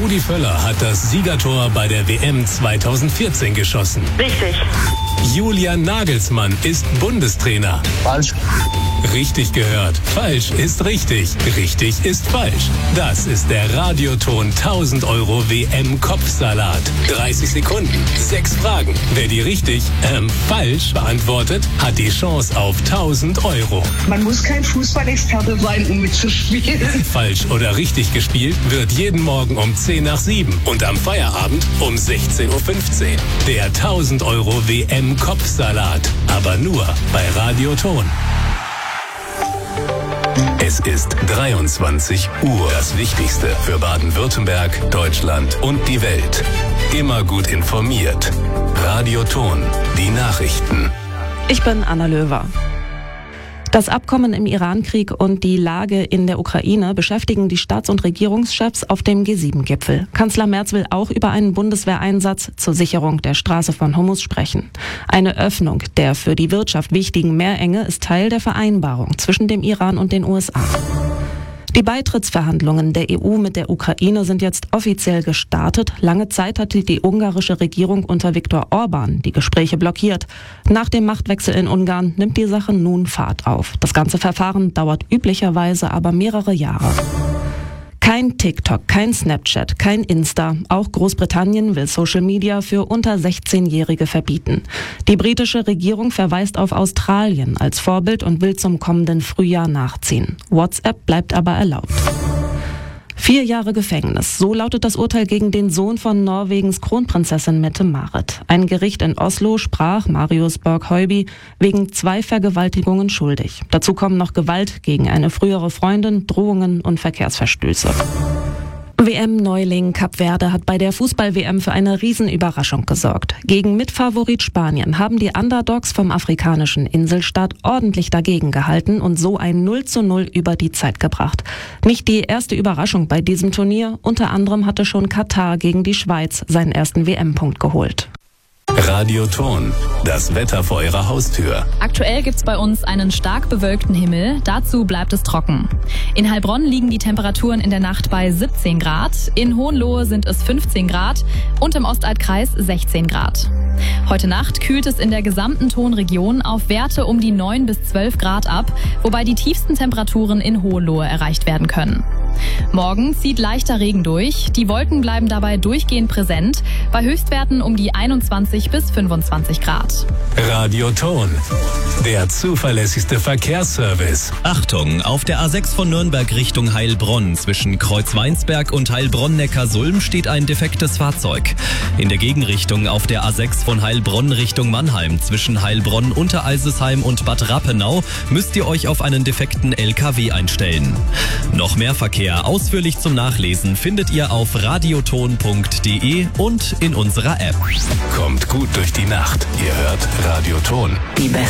Rudi Völler hat das Siegertor bei der WM 2014 geschossen. Richtig. Julian Nagelsmann ist Bundestrainer. Falsch. Richtig gehört. Falsch ist richtig. Richtig ist falsch. Das ist der Radioton 1000 € WM-Kopfsalat. 30 Sekunden, 6 Fragen. Wer die richtig, falsch beantwortet, hat die Chance auf 1000 €. Man muss kein Fußballexperte sein, um mitzuspielen. Falsch oder richtig gespielt wird jeden Morgen um 10 nach 7 und am Feierabend um 16:15 Uhr. Der 1000 € WM-Kopfsalat. Aber nur bei Radioton. Es ist 23 Uhr. Das Wichtigste für Baden-Württemberg, Deutschland und die Welt. Immer gut informiert. Radioton. Die Nachrichten. Ich bin Anna Löwer. Das Abkommen im Iran-Krieg und die Lage in der Ukraine beschäftigen die Staats- und Regierungschefs auf dem G7-Gipfel. Kanzler Merz will auch über einen Bundeswehreinsatz zur Sicherung der Straße von Hormuz sprechen. Eine Öffnung der für die Wirtschaft wichtigen Meerenge ist Teil der Vereinbarung zwischen dem Iran und den USA. Die Beitrittsverhandlungen der EU mit der Ukraine sind jetzt offiziell gestartet. Lange Zeit hatte die ungarische Regierung unter Viktor Orban die Gespräche blockiert. Nach dem Machtwechsel in Ungarn nimmt die Sache nun Fahrt auf. Das ganze Verfahren dauert üblicherweise aber mehrere Jahre. Kein TikTok, kein Snapchat, kein Insta. Auch Großbritannien will Social Media für unter 16-Jährige verbieten. Die britische Regierung verweist auf Australien als Vorbild und will zum kommenden Frühjahr nachziehen. WhatsApp bleibt aber erlaubt. 4 Jahre Gefängnis. So lautet das Urteil gegen den Sohn von Norwegens Kronprinzessin Mette-Marit. Ein Gericht in Oslo sprach Marius Borg-Høiby wegen 2 Vergewaltigungen schuldig. Dazu kommen noch Gewalt gegen eine frühere Freundin, Drohungen und Verkehrsverstöße. WM-Neuling Kap Verde hat bei der Fußball-WM für eine Riesenüberraschung gesorgt. Gegen Mitfavorit Spanien haben die Underdogs vom afrikanischen Inselstaat ordentlich dagegen gehalten und so ein 0:0 über die Zeit gebracht. Nicht die erste Überraschung bei diesem Turnier. Unter anderem hatte schon Katar gegen die Schweiz seinen ersten WM-Punkt geholt. Radioton. Das Wetter vor Ihrer Haustür. Aktuell gibt's bei uns einen stark bewölkten Himmel. Dazu bleibt es trocken. In Heilbronn liegen die Temperaturen in der Nacht bei 17 Grad. In Hohenlohe sind es 15 Grad und im Ostalbkreis 16 Grad. Heute Nacht kühlt es in der gesamten Tonregion auf Werte um die 9 bis 12 Grad ab, wobei die tiefsten Temperaturen in Hohenlohe erreicht werden können. Morgen zieht leichter Regen durch. Die Wolken bleiben dabei durchgehend präsent, bei Höchstwerten um die 21 bis 25 Grad. Radioton. Der zuverlässigste Verkehrsservice. Achtung, auf der A6 von Nürnberg Richtung Heilbronn zwischen Kreuzweinsberg und Heilbronn-Neckarsulm steht ein defektes Fahrzeug. In der Gegenrichtung auf der A6 von Heilbronn Richtung Mannheim zwischen Heilbronn, Unteralsesheim und Bad Rappenau müsst ihr euch auf einen defekten LKW einstellen. Noch mehr Verkehr ausführlich zum Nachlesen findet ihr auf radioton.de und in unserer App. Kommt gut durch die Nacht. Ihr hört Radioton. Die beste